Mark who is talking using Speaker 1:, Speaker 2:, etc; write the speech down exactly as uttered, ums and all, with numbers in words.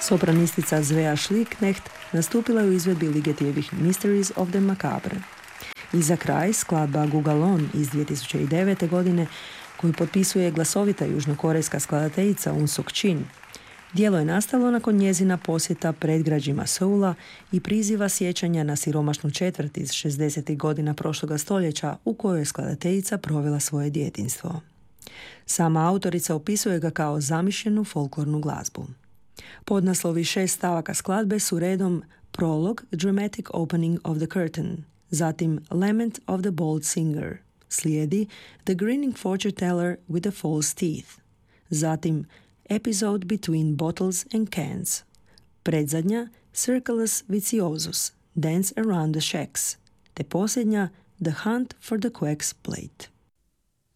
Speaker 1: Sopranistica Svea Schlicknecht nastupila je u izvedbi Ligetijevih Mysteries of the Macabre. I za kraj skladba Gugalon iz dvije tisuće devete. godine koju potpisuje glasovita južnokorejska skladateljica Un Suk Chin. Djelo je nastalo nakon njezina posjeta predgrađima Seula i priziva sjećanja na siromašnu četvrt iz šezdesetih godina prošloga stoljeća u kojoj je skladateljica provela svoje djetinjstvo. Sama autorica opisuje ga kao zamišljenu folklornu glazbu. Podnaslovi šest stavaka skladbe su redom Prolog, Dramatic Opening of the Curtain, zatim Lament of the Bold Singer, slijedi The Grinning Fortune Teller with the False Teeth, zatim Episode Between Bottles and Cans, predzadnja Circulus Viciosus, Dance Around the Shacks, te posljednja The Hunt for the Quack's Plate.